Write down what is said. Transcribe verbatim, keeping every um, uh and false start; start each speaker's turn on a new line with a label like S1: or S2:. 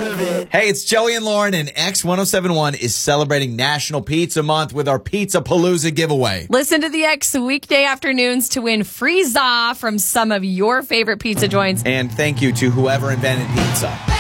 S1: out of it.
S2: Hey, it's Joey and Lauren, and X ten seventy-one is celebrating National Pizza Month with our Pizza Palooza giveaway.
S3: Listen to the X weekday afternoons to win free za from some of your favorite pizza joints.
S2: And thank you to whoever invented pizza.